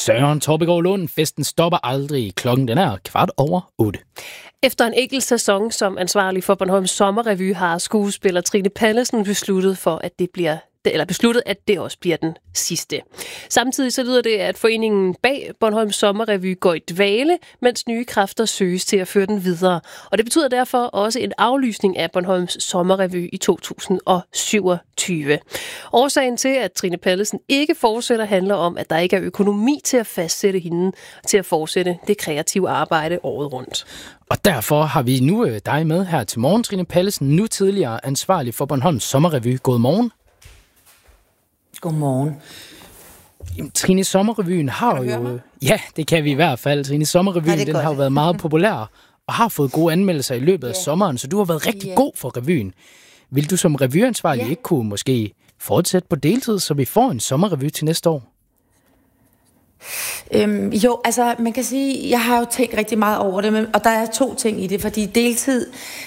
Søren Torbegaard Lund. Festen stopper aldrig. Klokken den er 7:15. Efter en enkelt sæson som ansvarlig for Bornholms Sommerrevy har skuespiller Trine Pallesen besluttet, at det også bliver den sidste. Samtidig så lyder det, at foreningen bag Bornholms Sommerrevy går i dvale, mens nye kræfter søges til at føre den videre. Og det betyder derfor også en aflysning af Bornholms Sommerrevy i 2027. Årsagen til, at Trine Pallesen ikke fortsætter, handler om, at der ikke er økonomi til at fastsætte hende til at fortsætte det kreative arbejde året rundt. Og derfor har vi nu dig med her til morgen, Trine Pallesen, nu tidligere ansvarlig for Bornholms Sommerrevy. Godmorgen. Godmorgen. Trine, Sommerrevyen har jo... Ja, det kan vi i hvert fald. Trine, Sommerrevyen den har jo været meget populær og har fået gode anmeldelser i løbet af sommeren, så du har været rigtig god for revyen. Vil du som revyansvarlig ikke kunne måske fortsætte på deltid, så vi får en sommerrevy til næste år? Jo, altså man kan sige, jeg har jo tænkt rigtig meget over det, og der er 2 ting i det, fordi deltid...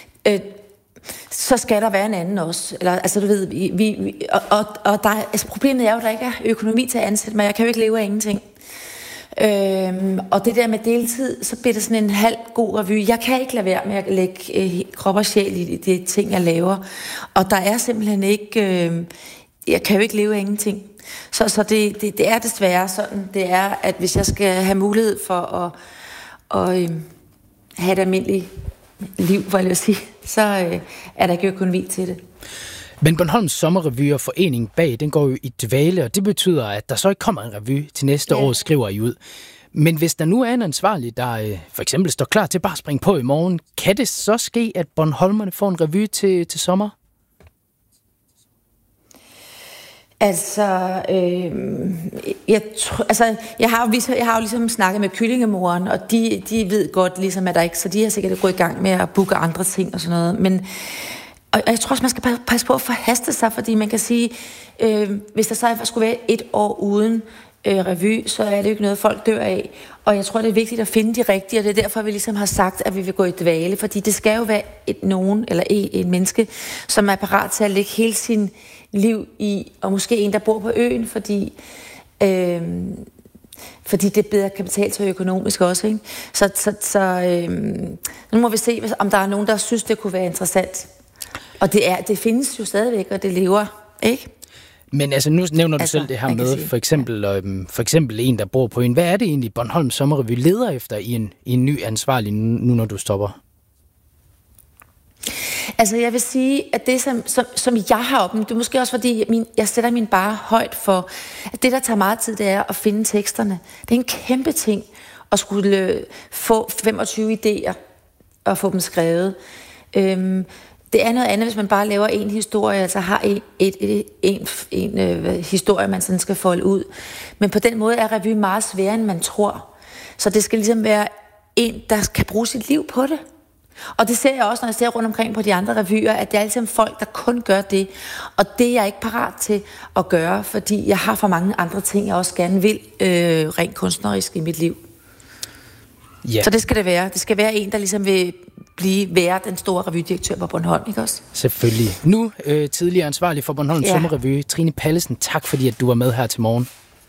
så skal der være en anden også. Eller, altså du ved, og der, altså, problemet er jo, at der ikke er økonomi til at ansætte mig. Jeg kan jo ikke leve af ingenting. Og det der med deltid, så bliver det sådan en halv god revy. Jeg kan ikke lade være med at lægge krop og sjæl i det ting, jeg laver. Og der er simpelthen ikke... jeg kan jo ikke leve af ingenting. Så det er desværre sådan, det er, at hvis jeg skal have mulighed for at have et almindeligt liv, hvor jeg vil sige, så er der ikke økonomi til det. Men Bornholms Sommerrevy og foreningen bag, den går jo i dvale, og det betyder, at der så ikke kommer en revy til næste år, skriver I ud. Men hvis der nu er en ansvarlig, der for eksempel står klar til bare at springe på i morgen, kan det så ske, at Bornholmerne får en revy til sommer? Altså, jeg har jo ligesom snakket med kyllingemoren, og de ved godt ligesom, at der ikke, så de har sikkert gået i gang med at booke andre ting og sådan noget. Men og jeg tror også, man skal passe på at forhaste sig, fordi man kan sige, hvis der så skulle være 1 år uden revy, så er det jo ikke noget, folk dør af. Og jeg tror, det er vigtigt at finde de rigtige, og det er derfor, vi ligesom har sagt, at vi vil gå i dvale, fordi det skal jo være et menneske, som er parat til at lægge hele sin liv i, og måske en, der bor på øen, fordi det bedre kan betale sig økonomisk også, ikke? Så nu må vi se, om der er nogen, der synes, det kunne være interessant. Og det findes jo stadigvæk, og det lever, ikke? Men altså, nu nævner du selv det her med, for eksempel en, der bor på en. Hvad er det egentlig, Bornholms Sommerrevy leder efter i en ny ansvarlig, nu når du stopper? Altså, jeg vil sige, at det, som jeg har oplevet, det er måske også fordi, jeg sætter min bare højt for, at det, der tager meget tid, det er at finde teksterne. Det er en kæmpe ting at skulle få 25 idéer og få dem skrevet. Det er noget andet, hvis man bare laver en historie, altså har en historie, man sådan skal folde ud. Men på den måde er revy meget sværere, end man tror. Så det skal ligesom være en, der kan bruge sit liv på det. Og det ser jeg også, når jeg ser rundt omkring på de andre revyer, at det er ligesom folk, der kun gør det. Og det er jeg ikke parat til at gøre, fordi jeg har for mange andre ting, jeg også gerne vil rent kunstnerisk i mit liv. Yeah. Så det skal det være. Det skal være en, der ligesom vil være den store revydirektør på Bornholm, ikke også? Selvfølgelig. Nu tidligere ansvarlig for Bornholms Sommerrevy, Trine Pallesen, tak fordi at du var med her til morgen.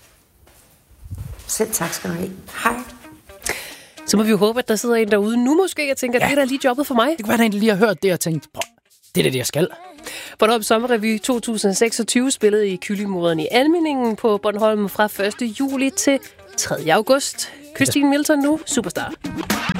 Selv tak skal du have. Hej. Så må vi jo håbe, at der sidder en derude nu måske, og tænker, det er da lige jobbet for mig. Det kunne være, at en lige har hørt det og tænkt, det er det, jeg skal. Bornholms Sommerrevy 2026 spillede i Kyllingemoderen i Almindingen på Bornholm fra 1. juli til 3. august. Christine Milton nu, Superstar.